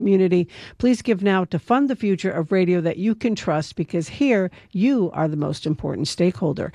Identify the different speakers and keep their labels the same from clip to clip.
Speaker 1: community. Please give now to fund the future of radio that you can trust, because here you are the most important stakeholder.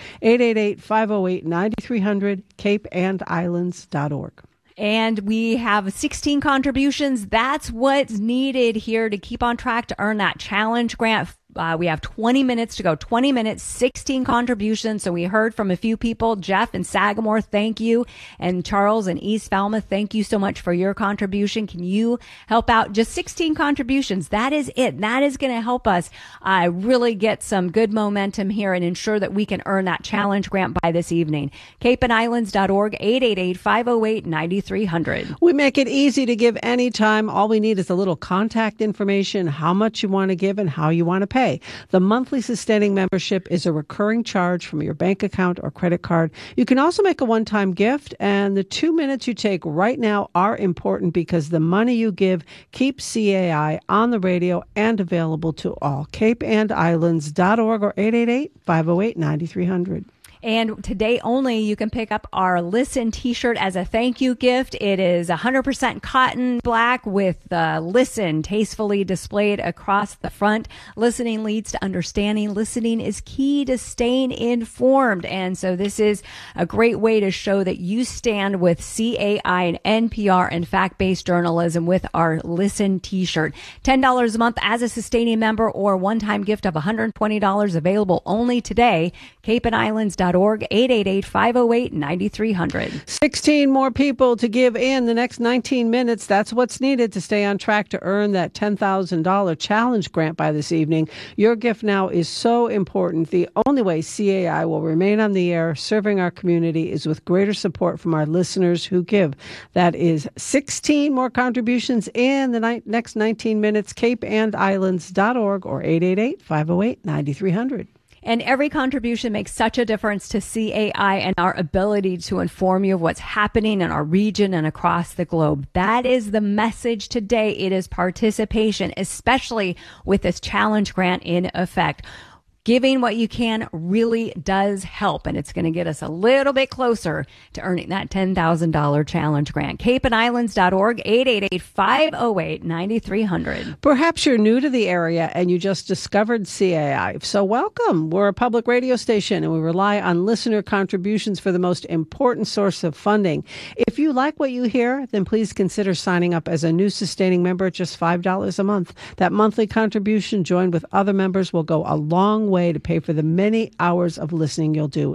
Speaker 1: 888-508-9300, capeandislands.org.
Speaker 2: And we have 16 contributions. That's what's needed here to keep on track to earn that challenge grant. We have 20 minutes to go. 20 minutes, 16 contributions. So we heard from a few people. Jeff in Sagamore, thank you. And Charles in East Falmouth, thank you so much for your contribution. Can you help out? Just 16 contributions. That is it. That is going to help us really get some good momentum here and ensure that we can earn that challenge grant by this evening. capeandislands.org, 888-508-9300.
Speaker 1: We make it easy to give anytime. All we need is a little contact information, how much you want to give and how you want to pay. The monthly sustaining membership is a recurring charge from your bank account or credit card. You can also make a one-time gift, and the 2 minutes you take right now are important because the money you give keeps CAI on the radio and available to all. capeandislands.org or 888-508-9300.
Speaker 2: And today only, you can pick up our Listen t-shirt as a thank you gift. It is 100% cotton black with Listen tastefully displayed across the front. Listening leads to understanding. Listening is key to staying informed. And so this is a great way to show that you stand with CAI and NPR and fact-based journalism with our Listen t-shirt. $10 a month as a sustaining member, or one-time gift of $120 available only today. capeandislands.org, 888-508-9300.
Speaker 1: 16 more people to give in the next 19 minutes. That's what's needed to stay on track to earn that $10,000 challenge grant by this evening. Your gift now is so important. The only way CAI will remain on the air serving our community is with greater support from our listeners who give. That is 16 more contributions in the next 19 minutes. capeandislands.org or 888-508-9300.
Speaker 2: And every contribution makes such a difference to CAI and our ability to inform you of what's happening in our region and across the globe. That is the message today. It is participation, especially with this challenge grant in effect. Giving what you can really does help, and it's going to get us a little bit closer to earning that $10,000 challenge grant. capeandislands.org, 888-508-9300.
Speaker 1: Perhaps you're new to the area and you just discovered CAI. So welcome. We're a public radio station and we rely on listener contributions for the most important source of funding. If you like what you hear, then please consider signing up as a new sustaining member at just $5 a month. That monthly contribution, joined with other members, will go a long way to pay for the many hours of listening you'll do.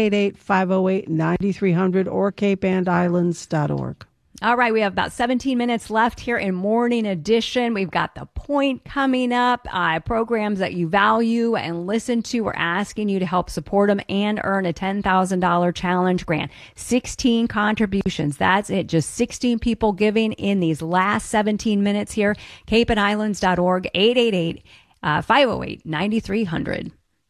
Speaker 1: 888-508-9300 or capeandislands.org.
Speaker 2: All right, we have about 17 minutes left here in Morning Edition. We've got The Point coming up, programs that you value and listen to. We're asking you to help support them and earn a $10,000 challenge grant. 16 contributions. That's it. Just 16 people giving in these last 17 minutes here. capeandislands.org, 888-508-9300.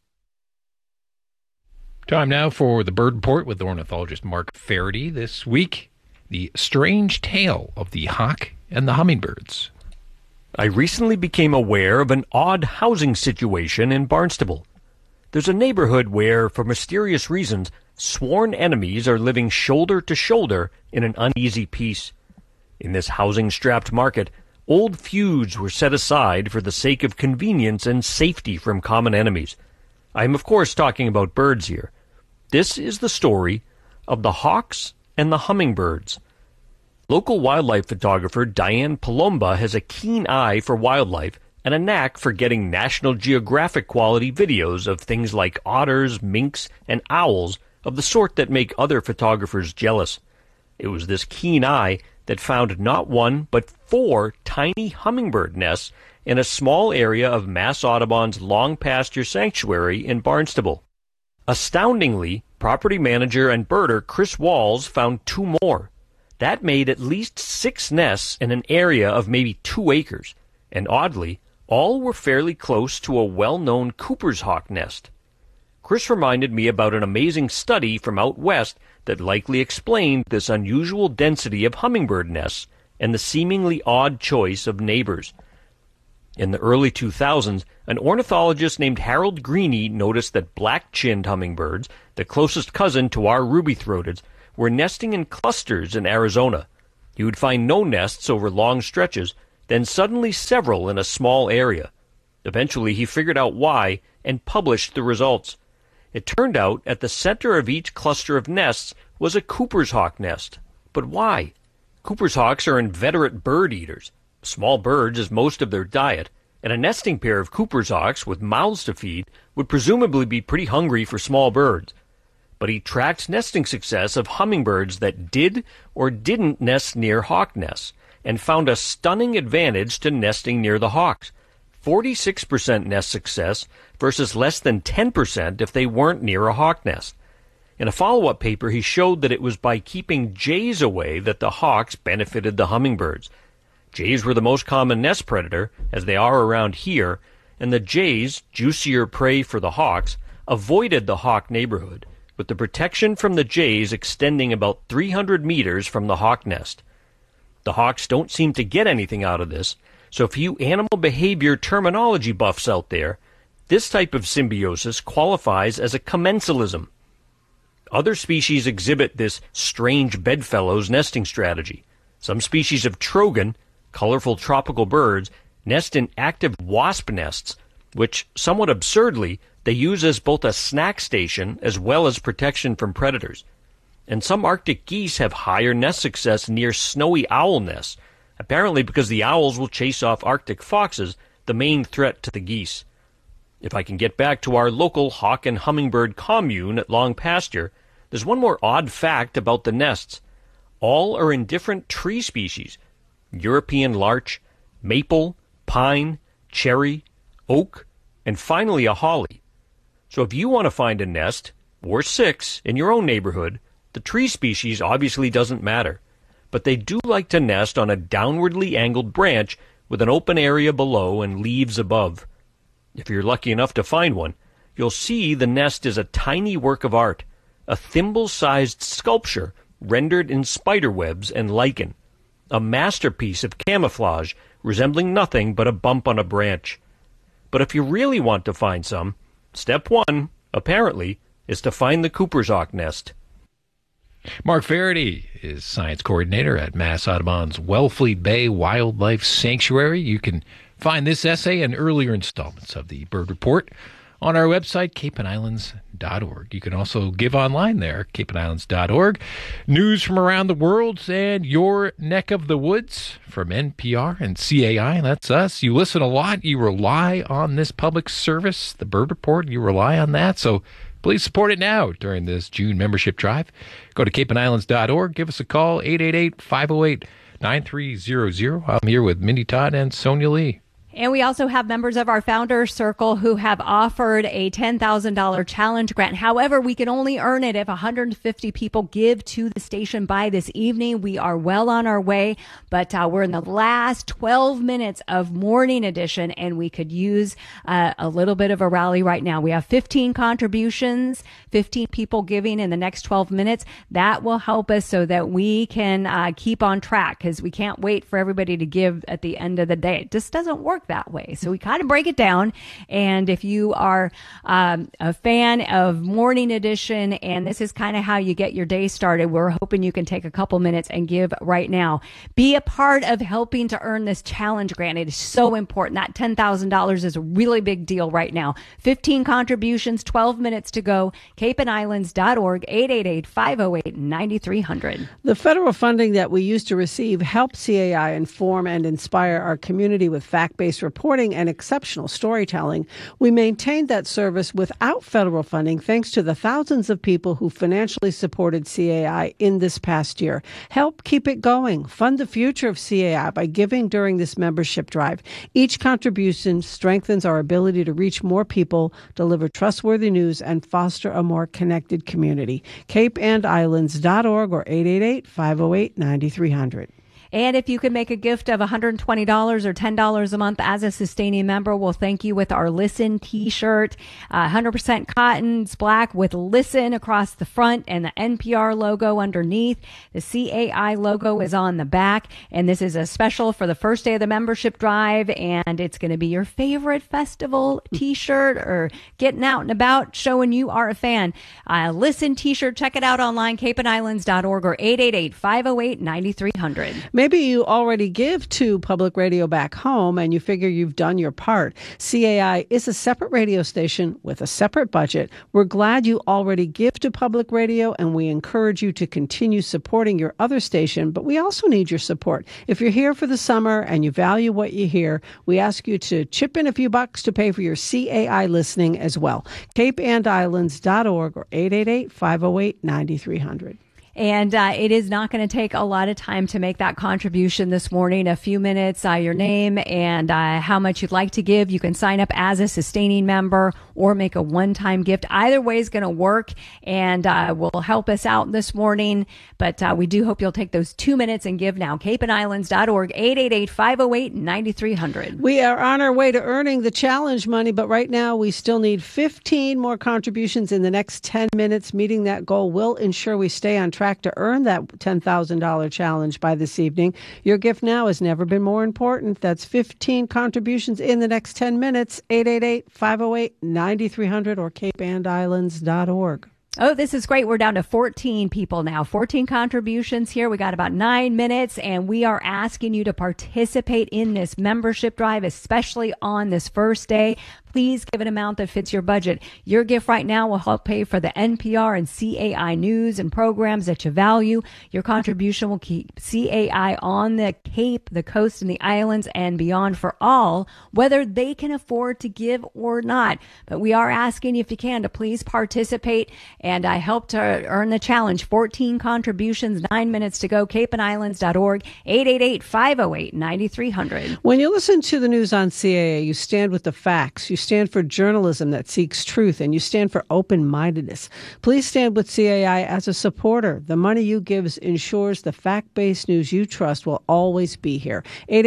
Speaker 3: Time now for the Bird Report with ornithologist Mark Faraday. This week, the strange tale of the hawk and the hummingbirds.
Speaker 4: I recently became aware of an odd housing situation in Barnstable. There's a neighborhood where, for mysterious reasons, sworn enemies are living shoulder to shoulder in an uneasy peace. In this housing-strapped market, old feuds were set aside for the sake of convenience and safety from common enemies. I am, of course, talking about birds here. This is the story of the hawks and the hummingbirds. Local wildlife photographer Diane Palomba has a keen eye for wildlife and a knack for getting National Geographic quality videos of things like otters, minks, and owls of the sort that make other photographers jealous. It was this keen eye that found not one but 4 tiny hummingbird nests in a small area of Mass Audubon's Long Pasture Sanctuary in Barnstable. Astoundingly, property manager and birder Chris Walls found 2 more. That made at least 6 nests in an area of maybe 2 acres, and oddly, all were fairly close to a well-known Cooper's hawk nest. Chris reminded me about an amazing study from out west that likely explained this unusual density of hummingbird nests and the seemingly odd choice of neighbors. In the early 2000s, an ornithologist named Harold Greene noticed that black-chinned hummingbirds, the closest cousin to our ruby-throateds, were nesting in clusters in Arizona. You would find no nests over long stretches, then suddenly several in a small area. Eventually, he figured out why and published the results. It turned out at the center of each cluster of nests was a Cooper's hawk nest. But why? Cooper's hawks are inveterate bird eaters. Small birds is most of their diet, and a nesting pair of Cooper's hawks with mouths to feed would presumably be pretty hungry for small birds. But he tracked nesting success of hummingbirds that did or didn't nest near hawk nests, and found a stunning advantage to nesting near the hawks. 46% nest success versus less than 10% if they weren't near a hawk nest. In a follow-up paper, he showed that it was by keeping jays away that the hawks benefited the hummingbirds. Jays were the most common nest predator, as they are around here, and the jays, juicier prey for the hawks, avoided the hawk neighborhood, with the protection from the jays extending about 300 meters from the hawk nest. The hawks don't seem to get anything out of this, so for you animal behavior terminology buffs out there, this type of symbiosis qualifies as a commensalism. Other species exhibit this strange bedfellows nesting strategy. Some species of trogon, colorful tropical birds, nest in active wasp nests, which, somewhat absurdly, they use as both a snack station as well as protection from predators. And some Arctic geese have higher nest success near snowy owl nests, apparently because the owls will chase off Arctic foxes, the main threat to the geese. If I can get back to our local hawk and hummingbird commune at Long Pasture, there's one more odd fact about the nests. All are in different tree species: European larch, maple, pine, cherry, oak, and finally a holly. So if you want to find a nest, or 6, in your own neighborhood, the tree species obviously doesn't matter. But they do like to nest on a downwardly angled branch with an open area below and leaves above. If you're lucky enough to find one, you'll see the nest is a tiny work of art, a thimble-sized sculpture rendered in spider webs and lichen, a masterpiece of camouflage resembling nothing but a bump on a branch. But if you really want to find some, step 1, apparently, is to find the Cooper's hawk nest.
Speaker 3: Mark Faraday is science coordinator at Mass Audubon's Wellfleet Bay Wildlife Sanctuary. You can find this essay and earlier installments of the Bird Report on our website, capeandislands.org. You can also give online there, capeandislands.org. News from around the world and your neck of the woods from NPR and CAI. That's us. You listen a lot. You rely on this public service, the Bird Report. You rely on that. So please support it now during this June membership drive. Go to capeandislands.org. Give us a call, 888-508-9300. I'm here with Mindy Todd and Sonia Lee.
Speaker 2: And we also have members of our Founders Circle who have offered a $10,000 challenge grant. However, we can only earn it if 150 people give to the station by this evening. We are well on our way, but we're in the last 12 minutes of morning edition, and we could use a little bit of a rally right now. We have 15 contributions, 15 people giving in the next 12 minutes. That will help us so that we can keep on track, because we can't wait for everybody to give at the end of the day. It just doesn't work that way. So we kind of break it down. And if you are a fan of Morning Edition and this is kind of how you get your day started, we're hoping you can take a couple minutes and give right now. Be a part of helping to earn this challenge grant. It is so important. That $10,000 is a really big deal right now. 15 contributions, 12 minutes to go. capeandislands.org, 888-508-9300.
Speaker 1: The federal funding that we used to receive helped CAI inform and inspire our community with fact-based reporting and exceptional storytelling. We maintained that service without federal funding thanks to the thousands of people who financially supported CAI in this past year. Help keep it going. Fund the future of CAI by giving during this membership drive. Each contribution strengthens our ability to reach more people, deliver trustworthy news, and foster a more connected community. capeandislands.org or 888-508-9300.
Speaker 2: And if you can make a gift of $120 or $10 a month as a sustaining member, we'll thank you with our Listen t-shirt. 100% cotton. It's black with Listen across the front and the NPR logo underneath. The CAI logo is on the back. And this is a special for the first day of the membership drive. And it's going to be your favorite festival t-shirt or getting out and about, showing you are a fan. Listen t-shirt. Check it out online, capeandislands.org or 888-508-9300.
Speaker 1: Maybe you already give to public radio back home and you figure you've done your part. CAI is a separate radio station with a separate budget. We're glad you already give to public radio, and we encourage you to continue supporting your other station, but we also need your support. If you're here for the summer and you value what you hear, we ask you to chip in a few bucks to pay for your CAI listening as well. CapeAndIslands.org or 888-508-9300.
Speaker 2: And it is not going to take a lot of time to make that contribution this morning. A few minutes, your name and how much you'd like to give. You can sign up as a sustaining member or make a one-time gift. Either way is going to work and will help us out this morning. But we do hope you'll take those 2 minutes and give now. CapeAndIslands.org, 888-508-9300.
Speaker 1: We are on our way to earning the challenge money, but right now we still need 15 more contributions in the next 10 minutes. Meeting that goal will ensure we stay on track to earn that $10,000 challenge by this evening. Your gift now has never been more important. That's 15 contributions in the next 10 minutes. 888-508-9300 or CapeAndIslands.org.
Speaker 2: Oh, this is great. We're down to 14 people now. 14 contributions here. We got about 9 minutes, and we are asking you to participate in this membership drive, especially on this first day. Please give an amount that fits your budget. Your gift right now will help pay for the NPR and CAI news and programs that you value. Your contribution will keep CAI on the Cape, the coast, and the islands and beyond for all, whether they can afford to give or not. But we are asking you, if you can, to please participate and help to earn the challenge. 14 contributions, 9 minutes to go. CapeAndIslands.org, 888-508-9300.
Speaker 1: When you listen to the news on CAA, you stand with the facts. You stand for journalism that seeks truth, and you stand for open-mindedness. Please stand with CAI as a supporter. The money you give ensures the fact-based news you trust will always be here.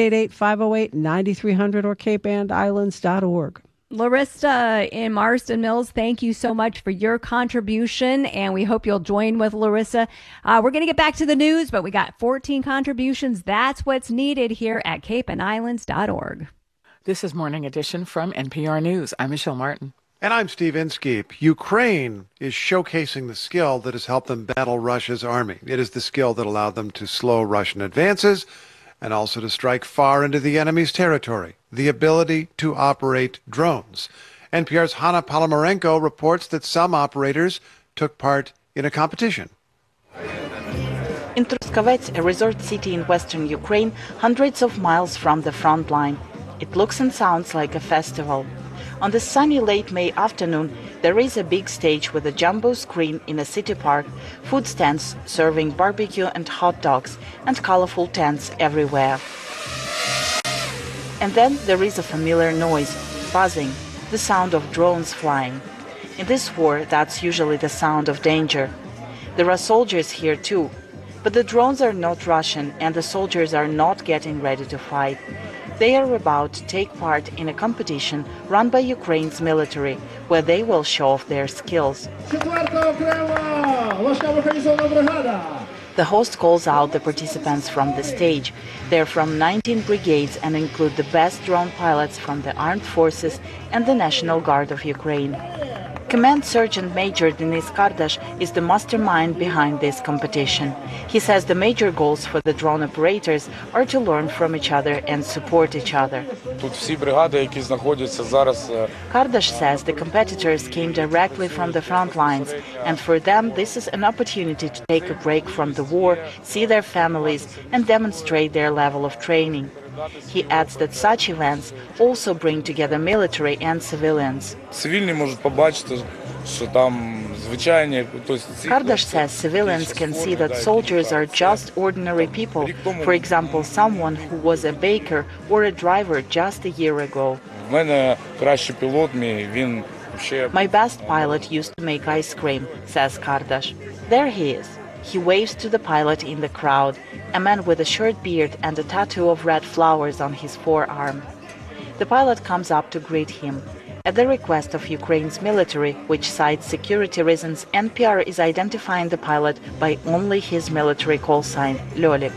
Speaker 1: 888-508-9300 or CapeAndIslands.org.
Speaker 2: Larissa in Marston Mills, thank you so much for your contribution, and we hope you'll join with Larissa. We're going to get back to the news, but we got 14 contributions. That's what's needed here at CapeAndIslands.org.
Speaker 5: This is Morning Edition from NPR News. I'm Michelle Martin.
Speaker 6: And I'm Steve Inskeep. Ukraine is showcasing the skill that has helped them battle Russia's army. It is the skill that allowed them to slow Russian advances and also to strike far into the enemy's territory. The ability to operate drones. NPR's Hanna Palomarenko reports that some operators took part in a competition.
Speaker 7: In Truskavets, a resort city in western Ukraine, hundreds of miles from the front line. It looks and sounds like a festival. On this sunny late May afternoon, there is a big stage with a jumbo screen in a city park, food stands serving barbecue and hot dogs, and colorful tents everywhere. And then there is a familiar noise, buzzing, the sound of drones flying. In this war, that's usually the sound of danger. There are soldiers here too, but the drones are not Russian and the soldiers are not getting ready to fight. They are about to take part in a competition run by Ukraine's military, where they will show off their skills. The host calls out the participants from the stage. They're from 19 brigades and include the best drone pilots from the armed forces and the National Guard of Ukraine. Command Sergeant Major Denis Kardash is the mastermind behind this competition. He says the major goals for the drone operators are to learn from each other and support each other. Kardash says the competitors came directly from the front lines, and for them this is an opportunity to take a break from the war, see their families, and demonstrate their level of training. He adds that such events also bring together military and civilians. Kardash says civilians can see that soldiers are just ordinary people, for example, someone who was a baker or a driver just a year ago. My best pilot used to make ice cream, says Kardash. There he is. He waves to the pilot in the crowd, a man with a short beard and a tattoo of red flowers on his forearm. The pilot comes up to greet him. At the request of Ukraine's military, which cites security reasons, NPR is identifying the pilot by only his military call sign, Lyolik.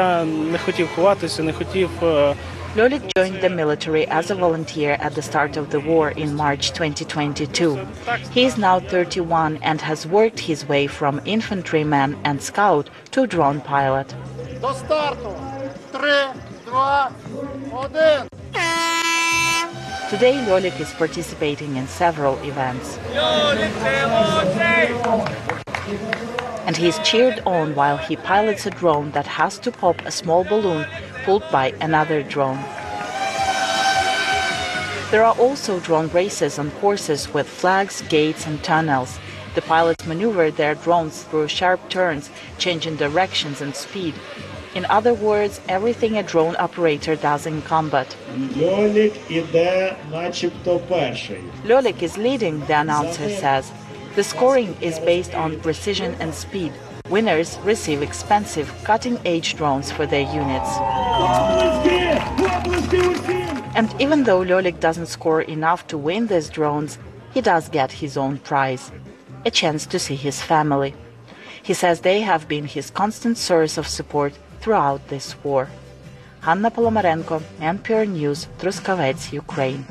Speaker 7: Lyolik joined the military as a volunteer at the start of the war in March 2022. He is now 31 and has worked his way from infantryman and scout to drone pilot. Today, Lolik is participating in several events. And he is cheered on while he pilots a drone that has to pop a small balloon pulled by another drone. There are also drone races on courses with flags, gates, and tunnels. The pilots maneuver their drones through sharp turns, changing directions and speed. In other words, everything a drone operator does in combat.
Speaker 8: Lolik іде начебто перший.
Speaker 7: Lolik is leading, the announcer says. The scoring is based on precision and speed. Winners receive expensive, cutting-edge drones for their units. And even though Lolik doesn't score enough to win these drones, he does get his own prize, a chance to see his family. He says they have been his constant source of support throughout this war. Hanna Polomarenko, NPR News, Truskavets, Ukraine.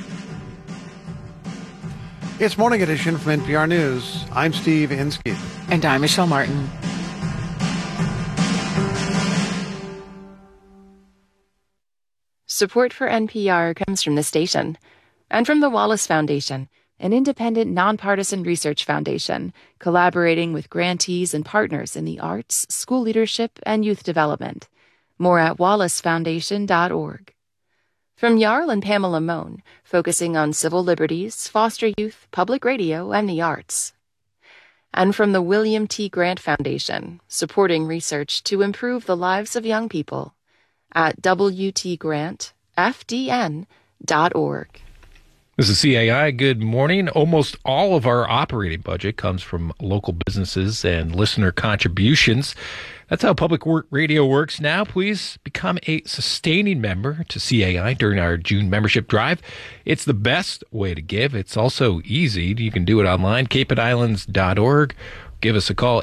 Speaker 6: It's Morning Edition from NPR News. I'm Steve Inskeep.
Speaker 5: And I'm Michelle Martin.
Speaker 9: Support for NPR comes from the station and from the Wallace Foundation, an independent, nonpartisan research foundation collaborating with grantees and partners in the arts, school leadership, and youth development. More at wallacefoundation.org. From Jarl and Pamela Mohn, focusing on civil liberties, foster youth, public radio, and the arts. And from the William T. Grant Foundation, supporting research to improve the lives of young people at wtgrantfdn.org.
Speaker 3: This is CAI. Good morning. Almost all of our operating budget comes from local businesses and listener contributions. That's how public radio works now. Please become a sustaining member to CAI during our June membership drive. It's the best way to give. It's also easy. You can do it online, capeandislands.org. Give us a call,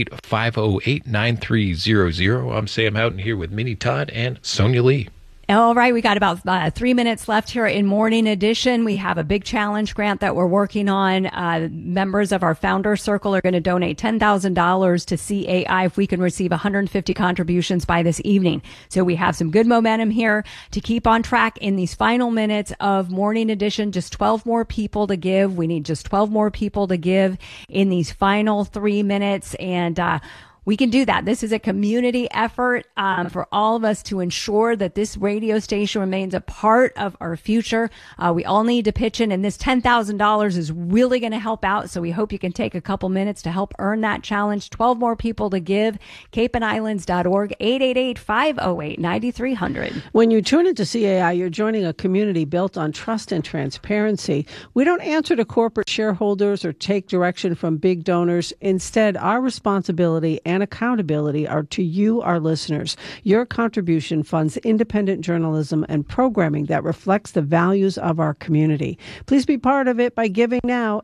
Speaker 3: 888-508-9300. I'm Sam Houghton here with Minnie Todd and Sonia Lee.
Speaker 2: All right, we got about 3 minutes left here in Morning Edition. We have a big challenge grant that we're working on. Members of our Founder Circle are going to donate $10,000 to CAI if we can receive 150 contributions by this evening. So we have some good momentum here to keep on track in these final minutes of Morning Edition. Just 12 more people to give. We need just 12 more people to give in these final 3 minutes. And, we can do that. This is a community effort for all of us to ensure that this radio station remains a part of our future. We all need to pitch in, and this $10,000 is really going to help out. So we hope you can take a couple minutes to help earn that challenge. 12 more people to give. capeandislands.org, 888-508-9300.
Speaker 1: When you tune into CAI, you're joining a community built on trust and transparency. We don't answer to corporate shareholders or take direction from big donors. Instead, our responsibility and accountability are to you, our listeners. Your contribution funds independent journalism and programming that reflects the values of our community. Please be part of it by giving now,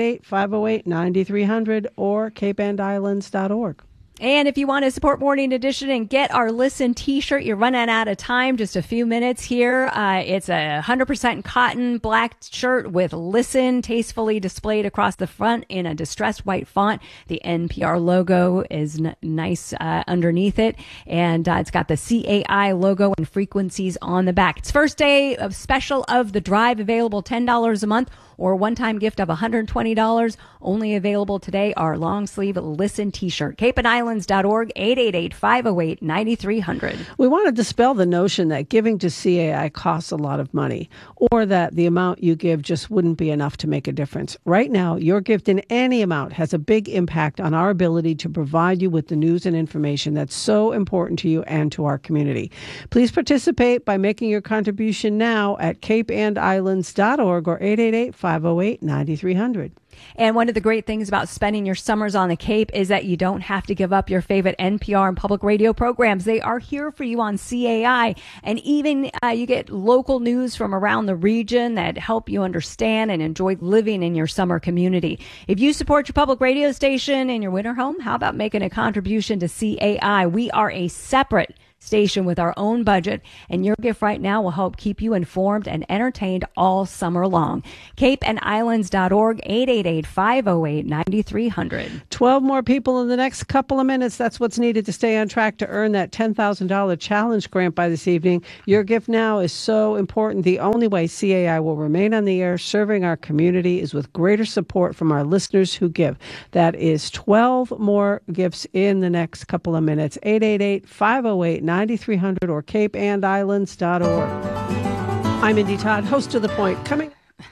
Speaker 1: 888-508-9300 or capeandislands.org.
Speaker 2: And if you want to support Morning Edition and get our Listen t-shirt, you're running out of time. Just a few minutes here. It's a 100% cotton black shirt with Listen tastefully displayed across the front in a distressed white font. The NPR logo is nice underneath it. And it's got the CAI logo and frequencies on the back. It's first day of special of the drive, available $10 a month or a one-time gift of $120. Only available today, our long-sleeve Listen t-shirt. capeandislands.org, 888-508-9300.
Speaker 1: We want to dispel the notion that giving to CAI costs a lot of money, or that the amount you give just wouldn't be enough to make a difference. Right now, your gift in any amount has a big impact on our ability to provide you with the news and information that's so important to you and to our community. Please participate by making your contribution now at capeandislands.org or 888-508-9300.
Speaker 2: And one of the great things about spending your summers on the Cape is that you don't have to give up your favorite NPR and public radio programs. They are here for you on CAI. And even you get local news from around the region that help you understand and enjoy living in your summer community. If you support your public radio station in your winter home, how about making a contribution to CAI? We are a separate station with our own budget, and your gift right now will help keep you informed and entertained all summer long. CapeandIslands.org, 888-508-9300.
Speaker 1: 12 more people in the next couple of minutes. That's what's needed to stay on track to earn that $10,000 challenge grant by this evening. Your gift now is so important. The only way CAI will remain on the air serving our community is with greater support from our listeners who give. That is 12 more gifts in the next couple of minutes. 888-508-9300 or CapeandIslands.org. I'm Indy Todd, host of The Point. Coming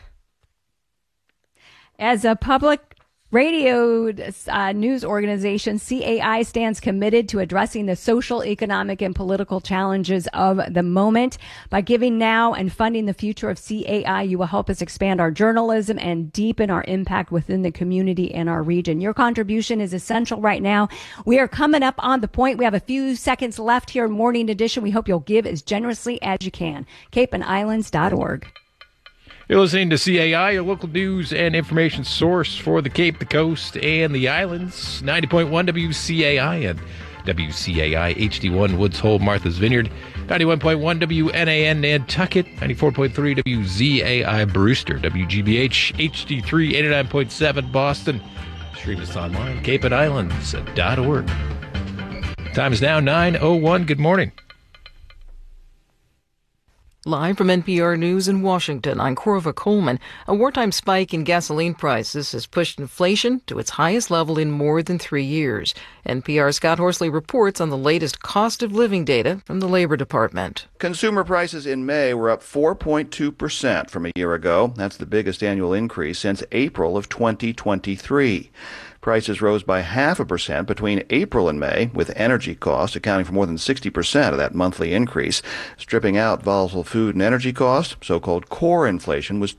Speaker 2: as a public radio news organization, CAI stands committed to addressing the social, economic, and political challenges of the moment. By giving now and funding the future of CAI, you will help us expand our journalism and deepen our impact within the community and our region. Your contribution is essential right now. We are coming up on The Point. We have a few seconds left here in Morning Edition. We hope you'll give as generously as you can. CapeandIslands.org.
Speaker 3: You're listening to CAI, your local news and information source for the Cape, the Coast, and the Islands. 90.1 WCAI and WCAI HD1 Woods Hole, Martha's Vineyard. 91.1 WNAN Nantucket. 94.3 WZAI Brewster. WGBH HD3 89.7 Boston. Stream us online, CapeandIslands.org. Time is now 9:01. Good morning.
Speaker 10: Live from NPR News in Washington, I'm Corva Coleman. A wartime spike in gasoline prices has pushed inflation to its highest level in more than 3 years. NPR's Scott Horsley reports on the latest cost of living data from the Labor Department.
Speaker 11: Consumer prices in May were up 4.2% from a year ago. That's the biggest annual increase since April of 2023. Prices rose by 0.5% between April and May, with energy costs accounting for more than 60% of that monthly increase. Stripping out volatile food and energy costs, so-called core inflation was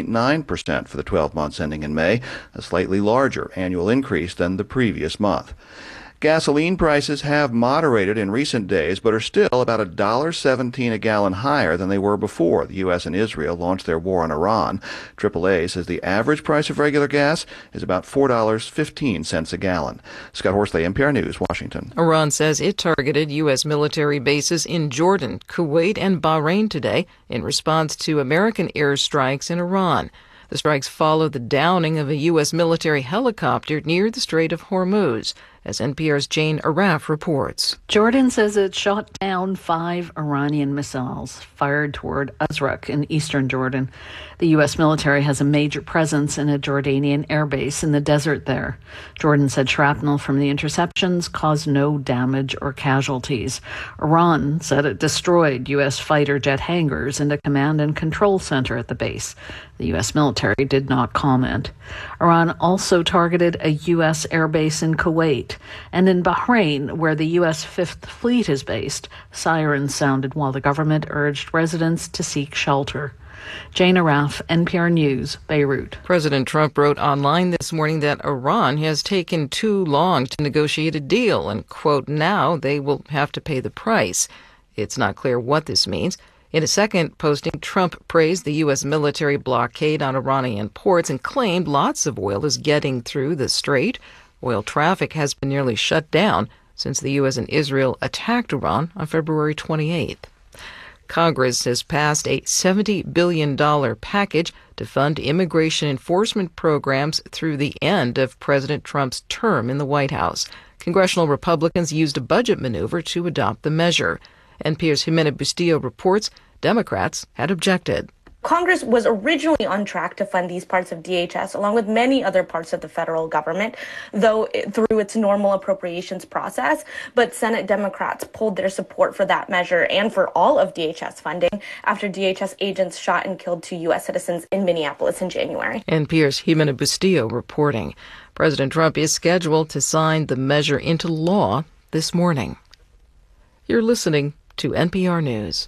Speaker 11: 2.9% for the 12 months ending in May, a slightly larger annual increase than the previous month. Gasoline prices have moderated in recent days, but are still about $1.17 a gallon higher than they were before the U.S. and Israel launched their war on Iran. AAA says the average price of regular gas is about $4.15 a gallon. Scott Horsley, NPR News, Washington.
Speaker 10: Iran says it targeted U.S. military bases in Jordan, Kuwait, and Bahrain today in response to American airstrikes in Iran. The strikes follow the downing of a U.S. military helicopter near the Strait of Hormuz, as NPR's Jane Araf reports.
Speaker 12: Jordan says it shot down 5 Iranian missiles fired toward Azraq in eastern Jordan. The U.S. military has a major presence in a Jordanian airbase in the desert there. Jordan said shrapnel from the interceptions caused no damage or casualties. Iran said it destroyed U.S. fighter jet hangars and a command and control center at the base. The U.S. military did not comment. Iran also targeted a U.S. airbase in Kuwait. And in Bahrain, where the U.S. Fifth Fleet is based, sirens sounded while the government urged residents to seek shelter. Jane Araf, NPR News, Beirut.
Speaker 10: President Trump wrote online this morning that Iran has taken too long to negotiate a deal and, quote, now they will have to pay the price. It's not clear what this means. In a second posting, Trump praised the U.S. military blockade on Iranian ports and claimed lots of oil is getting through the strait. Oil traffic has been nearly shut down since the U.S. and Israel attacked Iran on February 28th. Congress has passed a $70 billion package to fund immigration enforcement programs through the end of President Trump's term in the White House. Congressional Republicans used a budget maneuver to adopt the measure. NPR's Jimena Bustillo reports Democrats had objected.
Speaker 13: Congress was originally on track to fund these parts of DHS, along with many other parts of the federal government, though through its normal appropriations process. But Senate Democrats pulled their support for that measure and for all of DHS funding after DHS agents shot and killed 2 U.S. citizens in Minneapolis in January.
Speaker 10: NPR's Jimena Bustillo reporting. President Trump is scheduled to sign the measure into law this morning. You're listening to NPR News.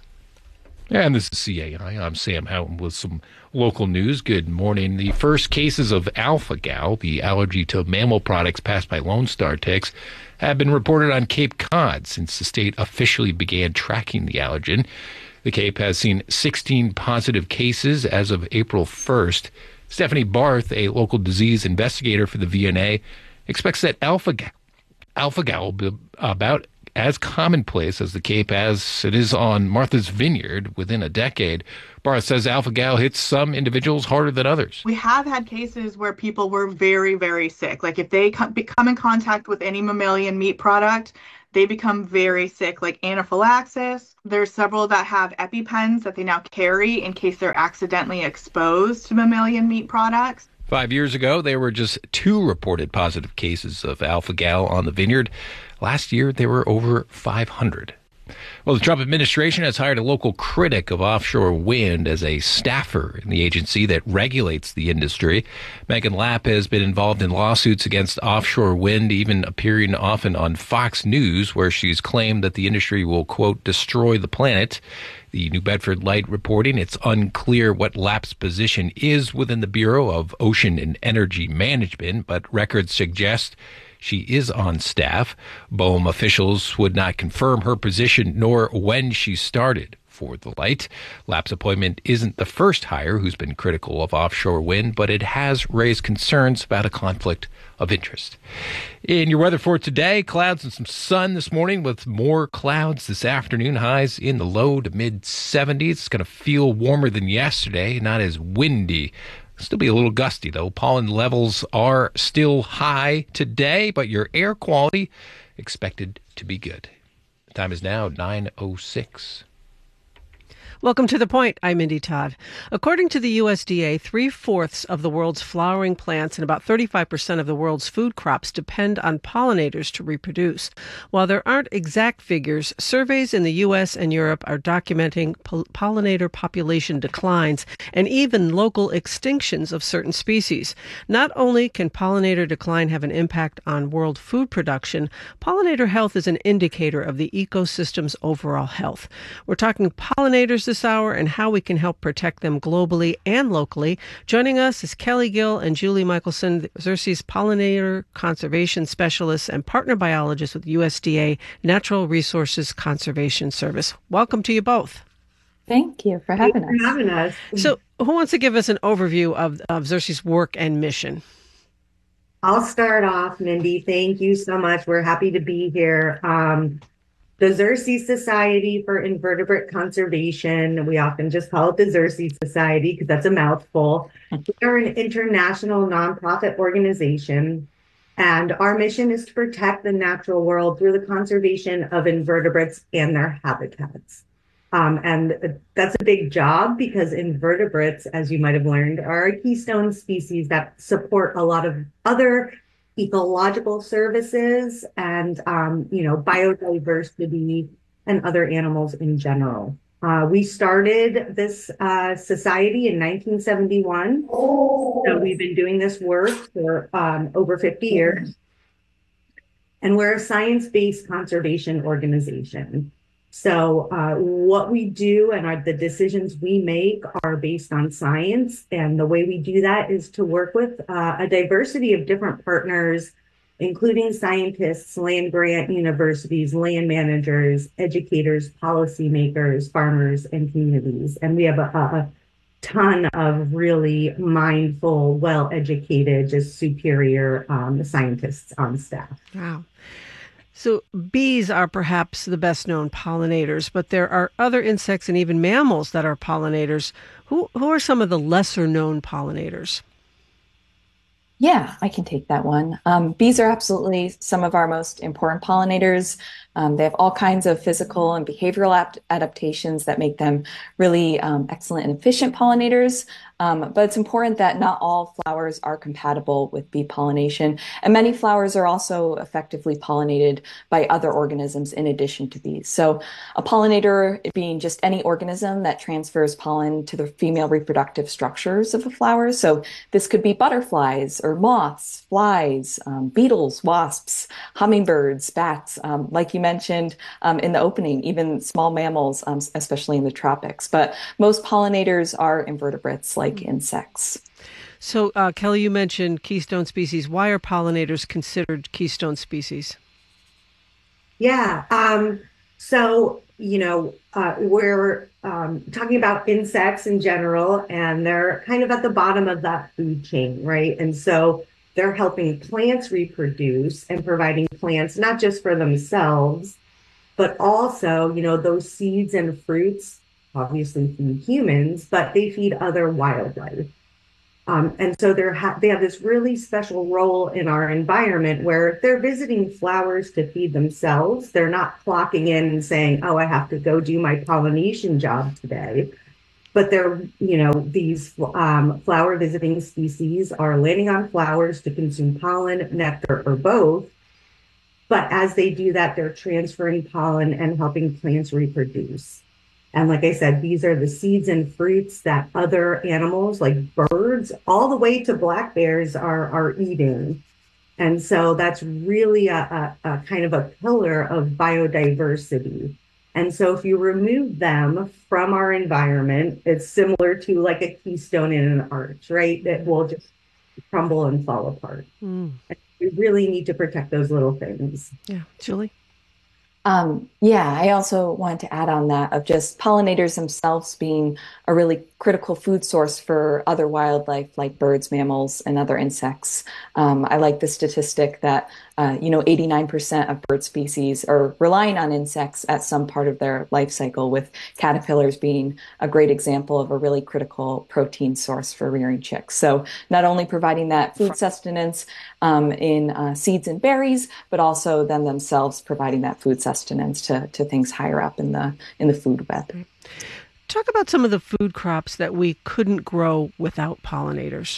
Speaker 3: And this is CAI. I'm Sam Houghton with some local news. Good morning. The first cases of alpha-gal, the allergy to mammal products passed by Lone Star ticks, have been reported on Cape Cod since the state officially began tracking the allergen. The Cape has seen 16 positive cases as of April 1st. Stephanie Barth, a local disease investigator for the VNA, expects that alpha-gal will be about as commonplace as the Cape as it is on Martha's Vineyard within a decade. Bara says alpha-gal hits some individuals harder than others.
Speaker 14: We have had cases where people were very, very sick. Like if they come in contact with any mammalian meat product, they become very sick, like anaphylaxis. There's several that have EpiPens that they now carry in case they're accidentally exposed to mammalian meat products.
Speaker 3: 5 years ago, there were just 2 reported positive cases of alpha-gal on the vineyard. Last year, there were over 500. Well, the Trump administration has hired a local critic of offshore wind as a staffer in the agency that regulates the industry. Megan Lapp has been involved in lawsuits against offshore wind, even appearing often on Fox News, where she's claimed that the industry will, quote, destroy the planet. The New Bedford Light reporting it's unclear what Lapp's position is within the Bureau of Ocean and Energy Management, but records suggest she is on staff. BOEM officials would not confirm her position nor when she started for the Light. Lapp's appointment isn't the first hire who's been critical of offshore wind, but it has raised concerns about a conflict of interest. In your weather for today, clouds and some sun this morning with more clouds this afternoon. Highs in the low to mid 70s. It's going to feel warmer than yesterday, not as windy. Still be a little gusty, though. Pollen levels are still high today, but your air quality expected to be good. The time is now 9:06.
Speaker 1: Welcome to The Point. I'm Mindy Todd. According to the USDA, 3/4 of the world's flowering plants and about 35% of the world's food crops depend on pollinators to reproduce. While there aren't exact figures, surveys in the U.S. and Europe are documenting pollinator population declines and even local extinctions of certain species. Not only can pollinator decline have an impact on world food production, pollinator health is an indicator of the ecosystem's overall health. We're talking pollinators this hour and how we can help protect them globally and locally. Joining us is Kelly Gill and Julie Michelson, Xerces pollinator conservation specialists and partner biologists with USDA Natural Resources Conservation Service. Welcome to you both.
Speaker 15: Thank you for having us.
Speaker 1: So who wants to give us an overview of Xerces' work and mission?
Speaker 16: I'll start off, Mindy. Thank you so much. We're happy to be here. The Xerces Society for Invertebrate Conservation, we often just call it the Xerces Society because that's a mouthful. We are an international nonprofit organization, and our mission is to protect the natural world through the conservation of invertebrates and their habitats. And that's a big job because invertebrates, as you might have learned, are a keystone species that support a lot of other ecological services and, biodiversity and other animals in general. We started this society in 1971. So we've been doing this work for over 50 years. And we're a science-based conservation organization. So what we do and the decisions we make are based on science. And the way we do that is to work with a diversity of different partners, including scientists, land-grant universities, land managers, educators, policymakers, farmers, and communities. And we have a ton of really mindful, well-educated, just superior scientists on staff.
Speaker 1: Wow. So bees are perhaps the best known pollinators, but there are other insects and even mammals that are pollinators. Who are some of the lesser known pollinators?
Speaker 15: Yeah, I can take that one. Bees are absolutely some of our most important pollinators. They have all kinds of physical and behavioral adaptations that make them really excellent and efficient pollinators. But it's important that not all flowers are compatible with bee pollination, and many flowers are also effectively pollinated by other organisms in addition to bees. So a pollinator being just any organism that transfers pollen to the female reproductive structures of a flower. So this could be butterflies or moths, flies, beetles, wasps, hummingbirds, bats, like you mentioned in the opening, even small mammals, especially in the tropics. But most pollinators are invertebrates like insects.
Speaker 1: So, Kelly, you mentioned keystone species. Why are pollinators considered keystone species?
Speaker 16: Yeah. We're talking about insects in general, and they're kind of at the bottom of that food chain, right? And so they're helping plants reproduce and providing plants not just for themselves, but also, those seeds and fruits obviously feed humans, but they feed other wildlife. And so they have this really special role in our environment where they're visiting flowers to feed themselves. They're not clocking in and saying, oh, I have to go do my pollination job today. But these flower visiting species are landing on flowers to consume pollen, nectar, or both. But as they do that, they're transferring pollen and helping plants reproduce. And like I said, these are the seeds and fruits that other animals like birds, all the way to black bears are eating. And so that's really a kind of a pillar of biodiversity. And so if you remove them from our environment, it's similar to like a keystone in an arch, right? That will just crumble and fall apart. And we really need to protect those little things.
Speaker 1: Yeah. Julie?
Speaker 15: I also wanted to add on that of just pollinators themselves being a really critical food source for other wildlife like birds, mammals, and other insects. I like the statistic that 89% of bird species are relying on insects at some part of their life cycle, with caterpillars being a great example of a really critical protein source for rearing chicks. So not only providing that food sustenance in seeds and berries, but also them themselves providing that food sustenance to things higher up in the food web.
Speaker 1: Talk about some of the food crops that we couldn't grow without pollinators.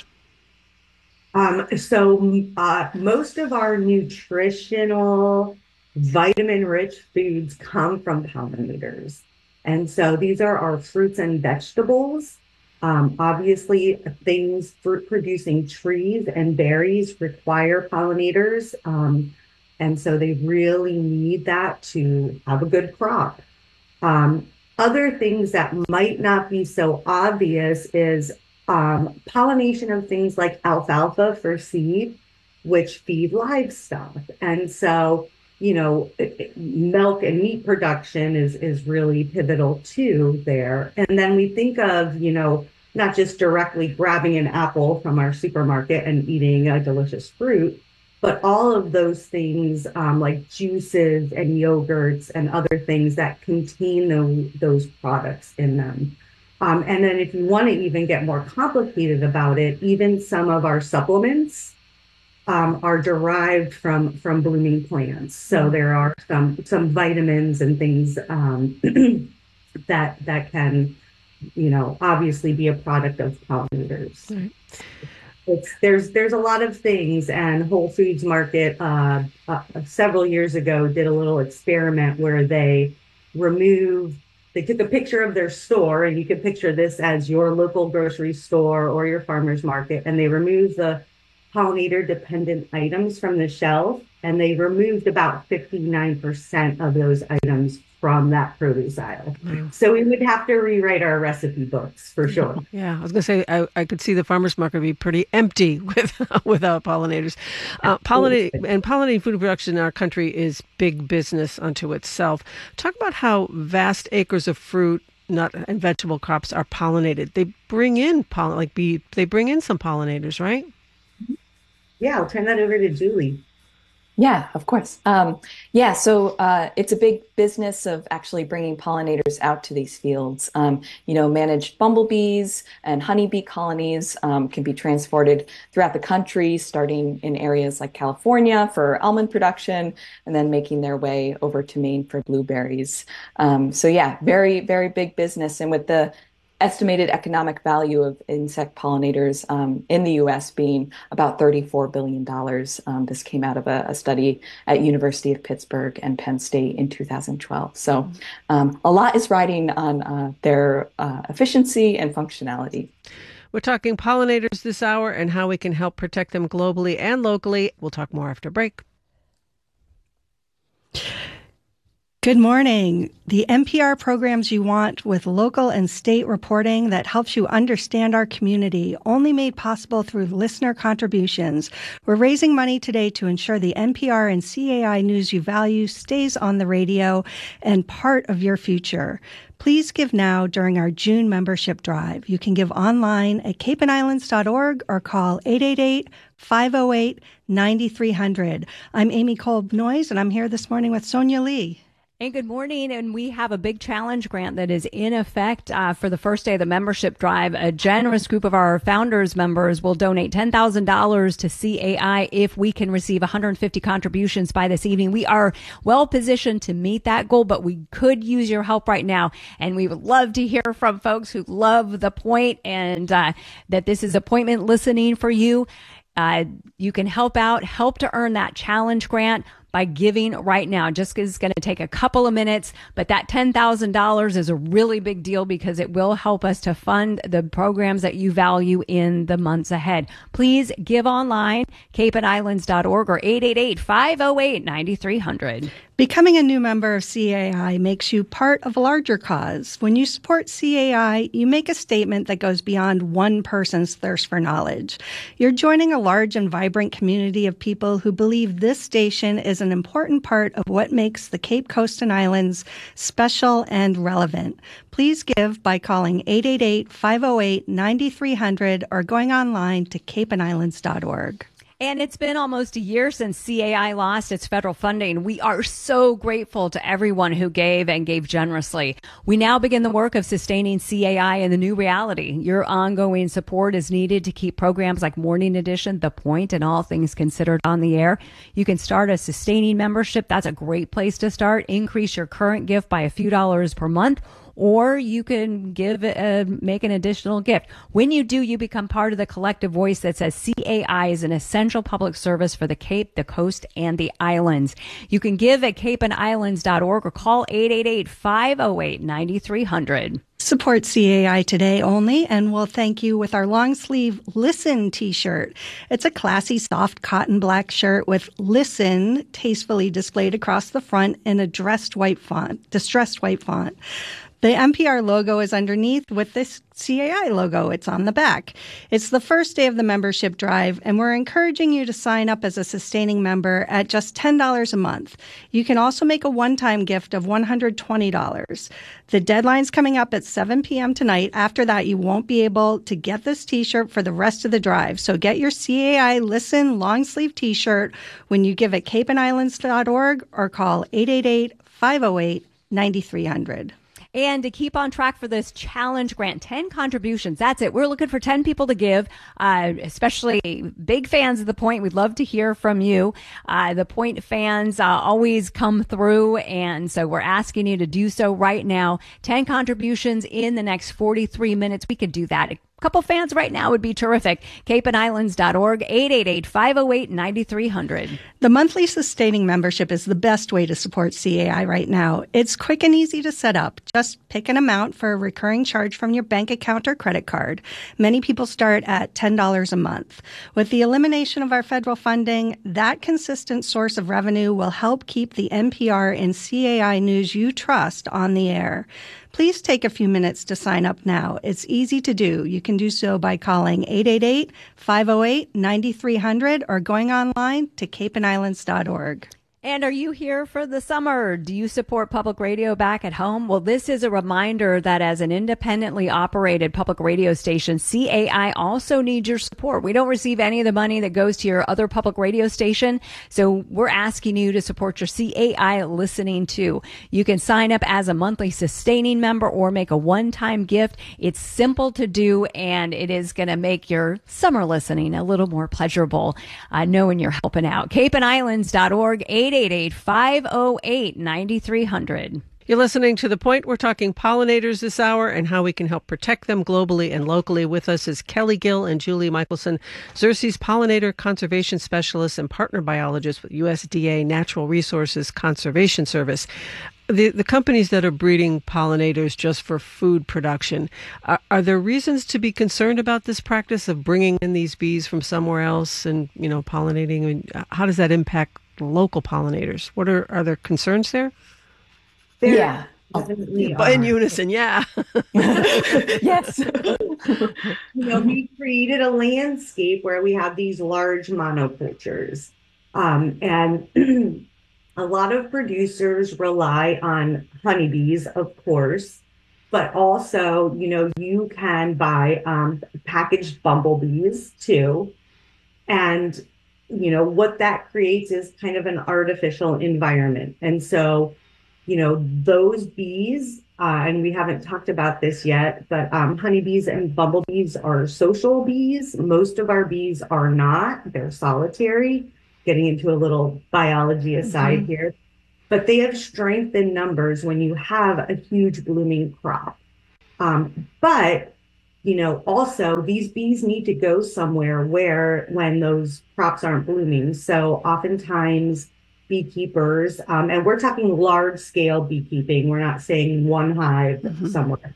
Speaker 16: Most of our nutritional, vitamin-rich foods come from pollinators. And so these are our fruits and vegetables. Obviously, fruit-producing trees and berries require pollinators. And so they really need that to have a good crop. Other things that might not be so obvious is pollination of things like alfalfa for seed, which feed livestock. And so, milk and meat production is really pivotal too there. And then we think of, not just directly grabbing an apple from our supermarket and eating a delicious fruit, but all of those things like juices and yogurts and other things that contain those products in them. And then if you want to even get more complicated about it, even some of our supplements are derived from blooming plants. So there are some vitamins and things that can, obviously be a product of pollinators. Right. There's a lot of things, and Whole Foods Market several years ago did a little experiment where they took a picture of their store, and you can picture this as your local grocery store or your farmer's market, and they removed the pollinator dependent items from the shelf, and they removed about 59% of those items from that produce aisle. Wow. So we would have to rewrite our recipe books for sure.
Speaker 1: Yeah, I was going to say, I could see the farmer's market be pretty empty without pollinators. Pollinating food production in our country is big business unto itself. Talk about how vast acres of fruit, nut, and vegetable crops are pollinated. They bring in they bring in some pollinators, right?
Speaker 16: Yeah, I'll turn that over to Julie.
Speaker 15: Yeah, of course. So it's a big business of actually bringing pollinators out to these fields. Managed bumblebees and honeybee colonies can be transported throughout the country, starting in areas like California for almond production, and then making their way over to Maine for blueberries. Very, very big business. And with the estimated economic value of insect pollinators in the U.S. being about $34 billion. This came out of a study at University of Pittsburgh and Penn State in 2012. So a lot is riding on their efficiency and functionality.
Speaker 1: We're talking pollinators this hour and how we can help protect them globally and locally. We'll talk more after break.
Speaker 17: Good morning. The NPR programs you want with local and state reporting that helps you understand our community, only made possible through listener contributions. We're raising money today to ensure the NPR and CAI news you value stays on the radio and part of your future. Please give now during our June membership drive. You can give online at capeandislands.org or call 888-508-9300. I'm Amy Kolb-Noyes, and I'm here this morning with Sonia Lee.
Speaker 2: And good morning. And we have a big challenge grant that is in effect for the first day of the membership drive. A generous group of our founders members will donate $10,000 to CAI if we can receive 150 contributions by this evening. We are well positioned to meet that goal, but we could use your help right now. And we would love to hear from folks who love the point and that this is appointment listening for you. You can help to earn that challenge grant by giving right now. Just is going to take a couple of minutes, but that $10,000 is a really big deal because it will help us to fund the programs that you value in the months ahead. Please give online, capeandislands.org or 888-508-9300.
Speaker 17: Becoming a new member of CAI makes you part of a larger cause. When you support CAI, you make a statement that goes beyond one person's thirst for knowledge. You're joining a large and vibrant community of people who believe this station is an important part of what makes the Cape Coast and Islands special and relevant. Please give by calling 888-508-9300 or going online to capeandislands.org.
Speaker 2: And it's been almost a year since CAI lost its federal funding. We are so grateful to everyone who gave and gave generously. We now begin the work of sustaining CAI in the new reality. Your ongoing support is needed to keep programs like Morning Edition, The Point, and All Things Considered on the air. You can start a sustaining membership. That's a great place to start. Increase your current gift by a few dollars per month, or you can make an additional gift. When you do, you become part of the collective voice that says CAI is an essential public service for the Cape, the Coast, and the Islands. You can give at capeandislands.org or call 888-508-9300.
Speaker 17: Support CAI today only, and we'll thank you with our long sleeve Listen t-shirt. It's a classy, soft cotton black shirt with Listen tastefully displayed across the front in a distressed white font. The NPR logo is underneath with this CAI logo. It's on the back. It's the first day of the membership drive, and we're encouraging you to sign up as a sustaining member at just $10 a month. You can also make a one-time gift of $120. The deadline's coming up at 7 p.m. tonight. After that, you won't be able to get this t-shirt for the rest of the drive. So get your CAI Listen long sleeve t-shirt when you give at capeandislands.org or call 888-508-9300.
Speaker 2: And to keep on track for this challenge grant, 10 contributions. That's it. We're looking for 10 people to give, especially big fans of The Point. We'd love to hear from you. The Point fans always come through, and so we're asking you to do so right now. 10 contributions in the next 43 minutes. We could do that. A couple fans right now would be terrific. capeandislands.org, 888-508-9300.
Speaker 17: The monthly sustaining membership is the best way to support CAI right now. It's quick and easy to set up. Just pick an amount for a recurring charge from your bank account or credit card. Many people start at $10 a month. With the elimination of our federal funding, that consistent source of revenue will help keep the NPR and CAI news you trust on the air. Please take a few minutes to sign up now. It's easy to do. You can do so by calling 888-508-9300 or going online to capeandislands.org.
Speaker 2: And are you here for the summer? Do you support public radio back at home? Well, this is a reminder that as an independently operated public radio station, CAI also needs your support. We don't receive any of the money that goes to your other public radio station, so we're asking you to support your CAI listening too. You can sign up as a monthly sustaining member or make a one-time gift. It's simple to do, and it is going to make your summer listening a little more pleasurable, knowing you're helping out. capeandislands.org, 888-508-9300.
Speaker 1: You're listening to The Point. We're talking pollinators this hour and how we can help protect them globally and locally. With us is Kelly Gill and Julie Michelson, Xerces pollinator conservation specialists and partner biologists with USDA Natural Resources Conservation Service. The companies that are breeding pollinators just for food production, are there reasons to be concerned about this practice of bringing in these bees from somewhere else and, pollinating? I mean, how does that impact local pollinators? Are there concerns there?
Speaker 16: Yeah.
Speaker 1: In unison, yeah.
Speaker 2: Yes.
Speaker 16: We created a landscape where we have these large monocultures. And a lot of producers rely on honeybees, of course, but also, you can buy packaged bumblebees too. And, what that creates is kind of an artificial environment. And so those bees, and we haven't talked about this yet, but honeybees and bumblebees are social bees. Most of our bees are not. They're solitary, getting into a little biology aside here. But they have strength in numbers when you have a huge blooming crop. But also these bees need to go somewhere when those crops aren't blooming. So oftentimes beekeepers, and we're talking large scale beekeeping, we're not saying one hive somewhere,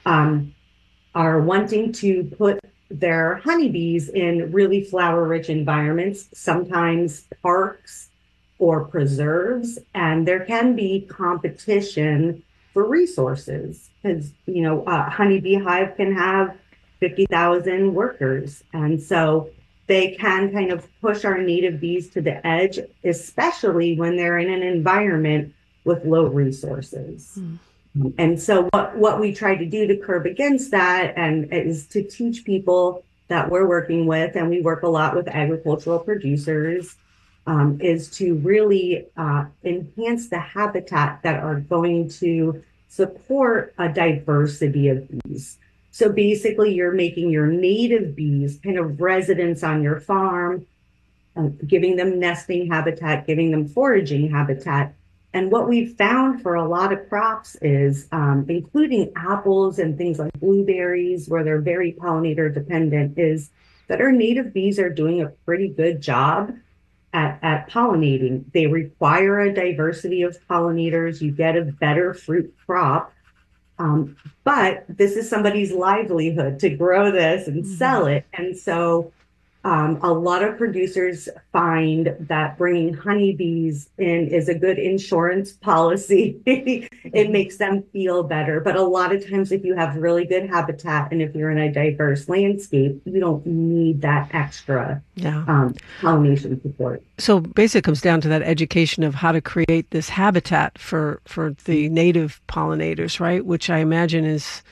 Speaker 16: are wanting to put their honeybees in really flower rich environments, sometimes parks or preserves. And there can be competition for resources because, a honeybee hive can have 50,000 workers. And so they can kind of push our native bees to the edge, especially when they're in an environment with low resources. And so what we try to do to curb against that and is to teach people that we're working with, and we work a lot with agricultural producers, is to really enhance the habitat that are going to support a diversity of bees. So basically, you're making your native bees kind of residents on your farm, giving them nesting habitat, giving them foraging habitat. And what we've found for a lot of crops is, including apples and things like blueberries, where they're very pollinator dependent, is that our native bees are doing a pretty good job at pollinating. They require a diversity of pollinators. You get a better fruit crop. But this is somebody's livelihood to grow this and sell it. And so a lot of producers find that bringing honeybees in is a good insurance policy. It makes them feel better. But a lot of times, if you have really good habitat and if you're in a diverse landscape, you don't need that extra pollination support.
Speaker 1: So basically it comes down to that education of how to create this habitat for the native pollinators, right? Which I imagine as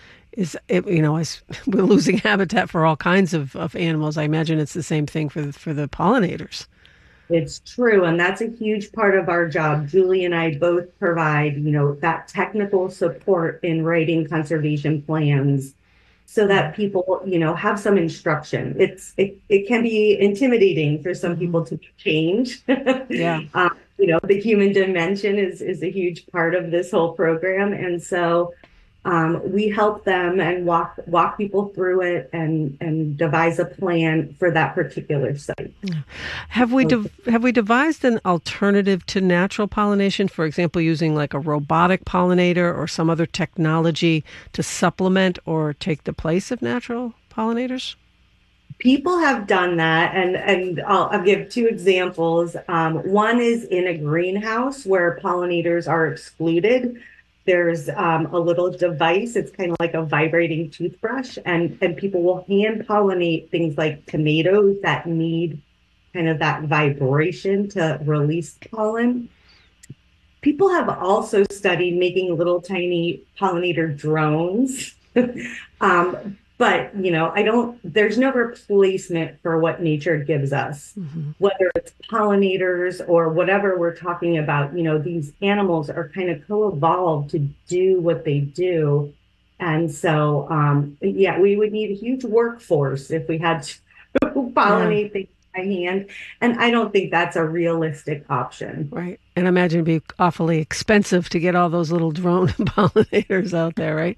Speaker 1: we're losing habitat for all kinds of animals. I imagine it's the same thing for the pollinators.
Speaker 16: It's true. And that's a huge part of our job. Julie and I both provide, that technical support in writing conservation plans so that people, have some instruction. It can be intimidating for some people to change.
Speaker 1: Yeah.
Speaker 16: The human dimension is a huge part of this whole program. And so we help them and walk people through it and devise a plan for that particular site.
Speaker 1: Have we devised an alternative to natural pollination? For example, using like a robotic pollinator or some other technology to supplement or take the place of natural pollinators?
Speaker 16: People have done that, and I'll give two examples. One is in a greenhouse where pollinators are excluded. There's a little device. It's kind of like a vibrating toothbrush, and people will hand pollinate things like tomatoes that need kind of that vibration to release pollen. People have also studied making little tiny pollinator drones. But, there's no replacement for what nature gives us, whether it's pollinators or whatever we're talking about. These animals are kind of co-evolved to do what they do. And so, we would need a huge workforce if we had to pollinate things by hand. And I don't think that's a realistic option.
Speaker 1: Right. And I imagine it'd be awfully expensive to get all those little drone pollinators out there, right?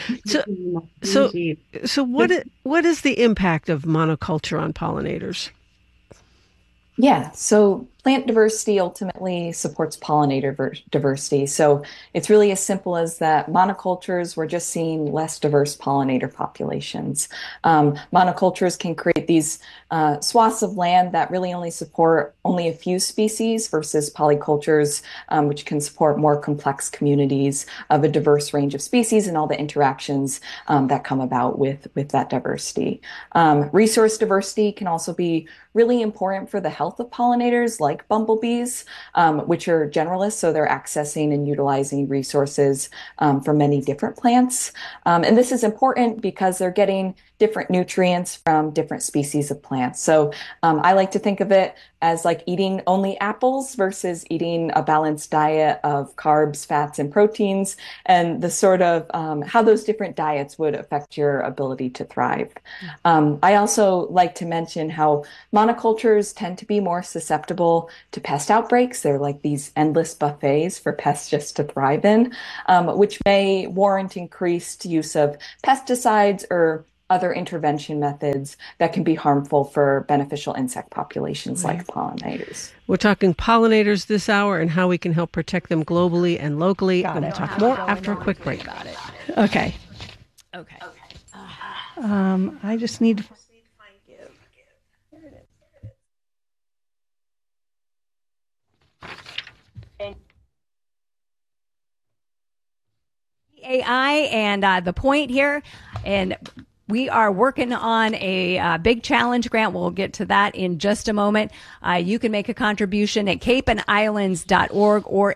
Speaker 1: So what is the impact of monoculture on pollinators?
Speaker 15: Yeah, so plant diversity ultimately supports pollinator diversity. So it's really as simple as that monocultures, we're just seeing less diverse pollinator populations. Monocultures can create these swaths of land that really only support only a few species versus polycultures, which can support more complex communities of a diverse range of species and all the interactions that come about with that diversity. Resource diversity can also be really important for the health of pollinators like bumblebees, which are generalists, so they're accessing and utilizing resources from many different plants. And this is important because they're getting different nutrients from different species of plants. So I like to think of it as like eating only apples versus eating a balanced diet of carbs, fats, and proteins, and the sort of how those different diets would affect your ability to thrive. I also like to mention how monocultures tend to be more susceptible to pest outbreaks. They're like these endless buffets for pests just to thrive in, which may warrant increased use of pesticides or other intervention methods that can be harmful for beneficial insect populations like pollinators.
Speaker 1: We're talking pollinators this hour and how we can help protect them globally and locally. I'm going to talk more after a quick break.
Speaker 17: Okay.
Speaker 2: Okay.
Speaker 17: I just need to find
Speaker 2: AI and the point here, and we are working on a big challenge grant. We'll get to that in just a moment. You can make a contribution at capeandislands.org or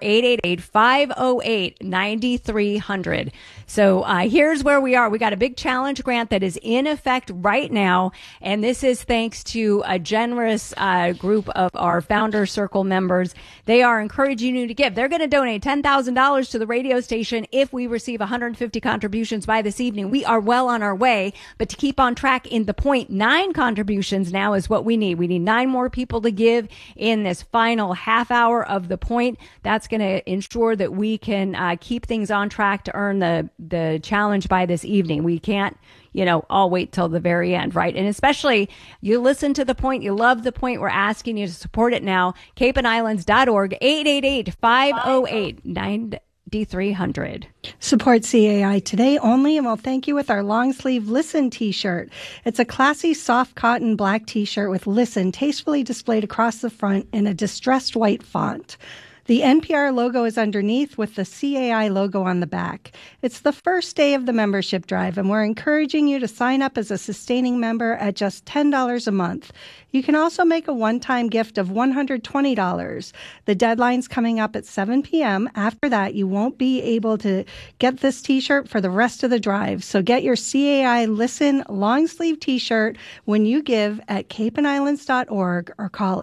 Speaker 2: 888-508-9300. So here's where we are. We got a big challenge grant that is in effect right now, and this is thanks to a generous group of our Founder Circle members. They are encouraging you to give. They're going to donate $10,000 to the radio station if we receive 150 contributions by this evening. We are well on our way. But to keep on track in the point, 9 contributions now is what we need. We need 9 more people to give in this final half hour of the point. That's going to ensure that we can keep things on track to earn the challenge by this evening. We can't, all wait till the very end, right? And especially you listen to the point, you love the point. We're asking you to support it now. capeandislands.org, 888-508-9300.
Speaker 17: Support CAI today only, and we'll thank you with our long sleeve Listen t-shirt. It's a classy soft cotton black t-shirt with Listen tastefully displayed across the front in a distressed white font. The NPR logo is underneath with the CAI logo on the back. It's the first day of the membership drive, and we're encouraging you to sign up as a sustaining member at just $10 a month. You can also make a one-time gift of $120. The deadline's coming up at 7 p.m. After that, you won't be able to get this t-shirt for the rest of the drive. So get your CAI Listen long-sleeve t-shirt when you give at capeandislands.org or call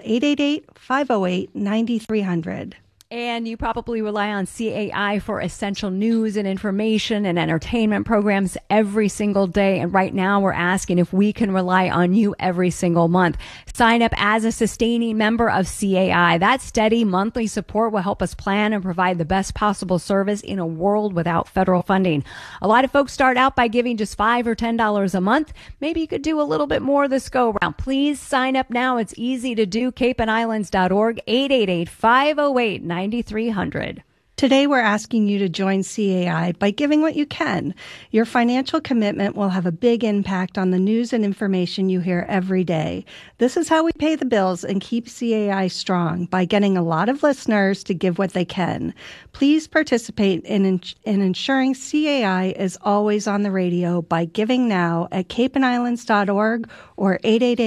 Speaker 17: 888-508-9300.
Speaker 2: And you probably rely on CAI for essential news and information and entertainment programs every single day. And right now we're asking if we can rely on you every single month. Sign up as a sustaining member of CAI. That steady monthly support will help us plan and provide the best possible service in a world without federal funding. A lot of folks start out by giving just $5 or $10 a month. Maybe you could do a little bit more this go around. Please sign up now. It's easy to do. capeandislands.org, 888-508-9300.
Speaker 17: Today, we're asking you to join CAI by giving what you can. Your financial commitment will have a big impact on the news and information you hear every day. This is how we pay the bills and keep CAI strong, by getting a lot of listeners to give what they can. Please participate in ensuring CAI is always on the radio by giving now at capeandislands.org or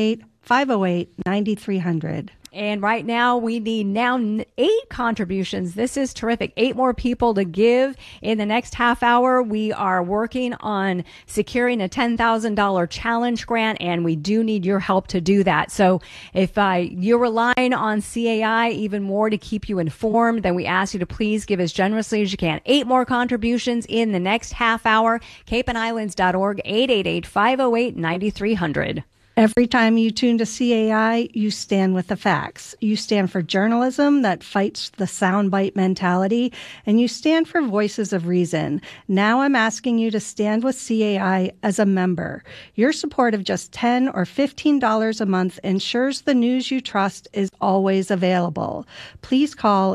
Speaker 17: 888-508-9300.
Speaker 2: And right now, we need 8 contributions. This is terrific. 8 more people to give in the next half hour. We are working on securing a $10,000 challenge grant, and we do need your help to do that. So if you're relying on CAI even more to keep you informed, then we ask you to please give as generously as you can. 8 more contributions in the next half hour. capeandislands.org, 888-508-9300.
Speaker 17: Every time you tune to CAI, you stand with the facts. You stand for journalism that fights the soundbite mentality, and you stand for voices of reason. Now I'm asking you to stand with CAI as a member. Your support of just $10 or $15 a month ensures the news you trust is always available. Please call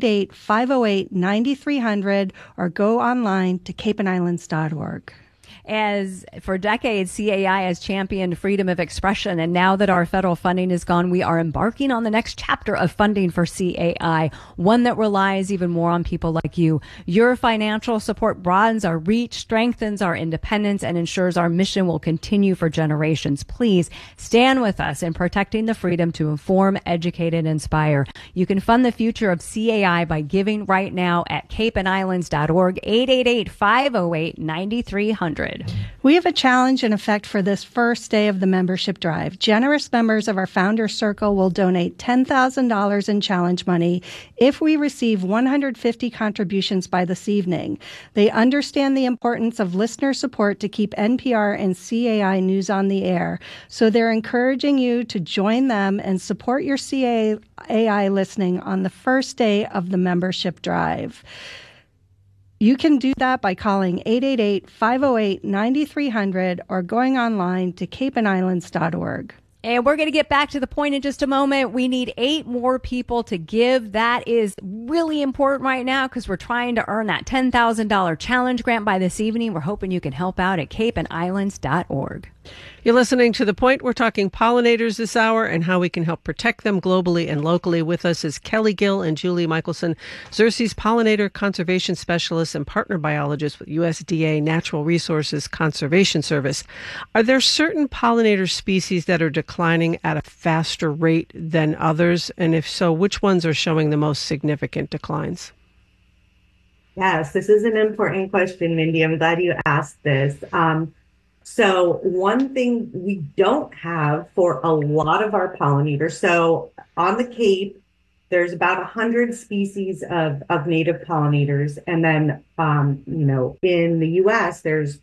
Speaker 17: 888-508-9300 or go online to capeandislands.org.
Speaker 2: As for decades, CAI has championed freedom of expression, and now that our federal funding is gone, we are embarking on the next chapter of funding for CAI, one that relies even more on people like you. Your financial support broadens our reach, strengthens our independence, and ensures our mission will continue for generations. Please stand with us in protecting the freedom to inform, educate, and inspire. You can fund the future of CAI by giving right now at capeandislands.org, 888-508-9300. 888-508-9300.
Speaker 17: We have a challenge in effect for this first day of the membership drive. Generous members of our Founders Circle will donate $10,000 in challenge money if we receive 150 contributions by this evening. They understand the importance of listener support to keep NPR and CAI News on the air, so they're encouraging you to join them and support your CAI listening on the first day of the membership drive. You can do that by calling 888-508-9300 or going online to capeandislands.org.
Speaker 2: And we're going to get back to the point in just a moment. We need 8 more people to give. That is really important right now because we're trying to earn that $10,000 challenge grant by this evening. We're hoping you can help out at capeandislands.org.
Speaker 1: You're listening to The Point. We're talking pollinators this hour and how we can help protect them globally and locally. With us is Kelly Gill and Julie Michelson, Xerces pollinator conservation specialists and partner biologists with USDA Natural Resources Conservation Service. Are there certain pollinator species that are declining at a faster rate than others? And if so, which ones are showing the most significant declines?
Speaker 16: Yes, this is an important question, Mindy. I'm glad you asked this. So one thing we don't have for a lot of our pollinators, so on the Cape, there's about 100 species of native pollinators. And then, in the US, there's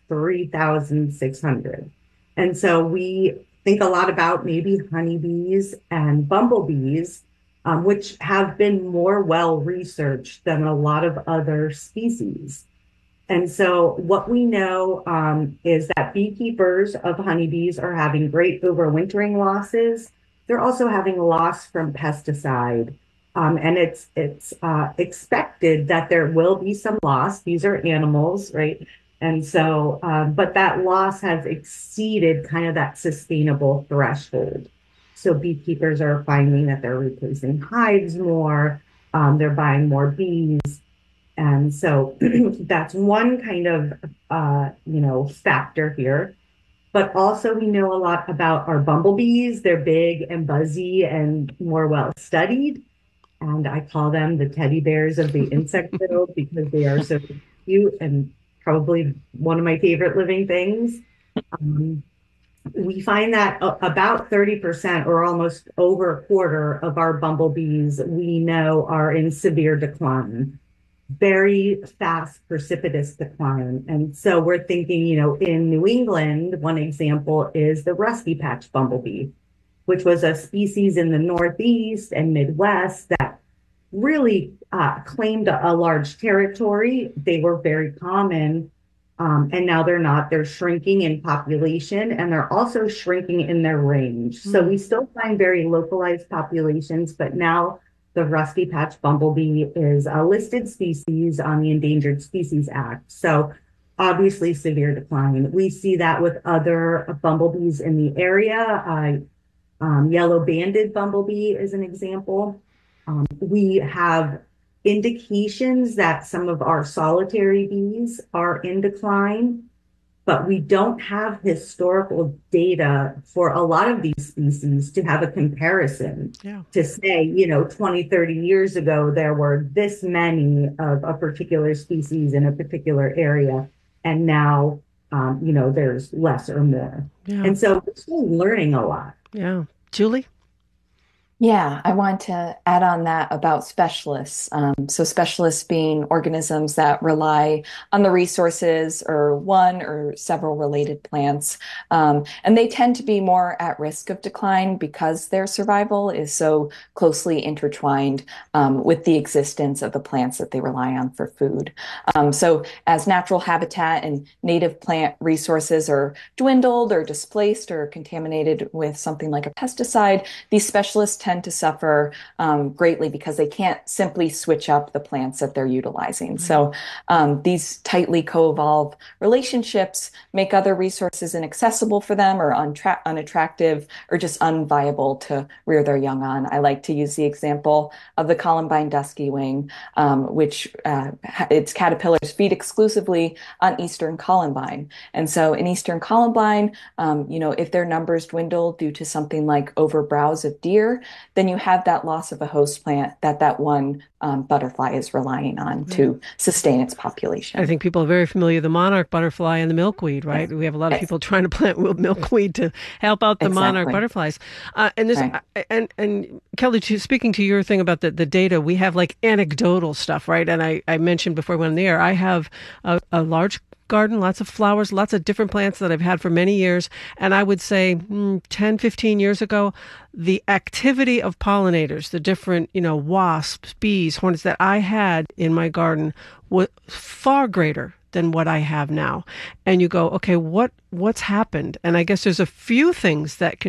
Speaker 16: 3,600. And so we think a lot about maybe honeybees and bumblebees, which have been more well-researched than a lot of other species. And so what we know is that beekeepers of honeybees are having great overwintering losses. They're also having loss from pesticide. And it's expected that there will be some loss. These are animals, right? And so, but that loss has exceeded kind of that sustainable threshold. So beekeepers are finding that they're replacing hives more, they're buying more bees. And so that's one kind of, factor here. But also we know a lot about our bumblebees. They're big and buzzy and more well studied. And I call them the teddy bears of the insect world because they are so cute and probably one of my favorite living things. We find that about 30% or almost over a quarter of our bumblebees we know are in severe decline. Very fast, precipitous decline. And so we're thinking, in New England, one example is the rusty patch bumblebee, which was a species in the Northeast and Midwest that really claimed a large territory. They were very common, and now they're not. They're shrinking in population, and they're also shrinking in their range. So we still find very localized populations, but now the rusty patch bumblebee is a listed species on the Endangered Species Act. So obviously severe decline. We see that with other bumblebees in the area. Yellow banded bumblebee is an example. We have indications that some of our solitary bees are in decline, but we don't have historical data for a lot of these species to have a comparison to say, 20, 30 years ago, there were this many of a particular species in a particular area. And now, there's less or more. Yeah. And so we're still learning a lot.
Speaker 1: Yeah. Julie?
Speaker 15: Yeah, I want to add on that about specialists. So specialists being organisms that rely on the resources or one or several related plants. And they tend to be more at risk of decline because their survival is so closely intertwined with the existence of the plants that they rely on for food. So as natural habitat and native plant resources are dwindled or displaced or contaminated with something like a pesticide, these specialists tend to suffer greatly because they can't simply switch up the plants that they're utilizing. So these tightly co-evolved relationships make other resources inaccessible for them or unattractive or just unviable to rear their young on. I like to use the example of the columbine dusky wing, which its caterpillars feed exclusively on eastern columbine. And so in eastern columbine, if their numbers dwindle due to something like overbrowse of deer, then you have that loss of a host plant that one butterfly is relying on to sustain its population.
Speaker 1: I think people are very familiar with the monarch butterfly and the milkweed, right? We have a lot of people trying to plant milkweed to help out the monarch butterflies. And Kelly, speaking to your thing about the data, we have like anecdotal stuff, right? And I mentioned before we went on the air, I have a large garden, lots of flowers, lots of different plants that I've had for many years. And I would say 10, 15 years ago, the activity of pollinators, the different, wasps, bees, hornets that I had in my garden was far greater than what I have now. And you go, okay, what's happened? And I guess there's a few things that can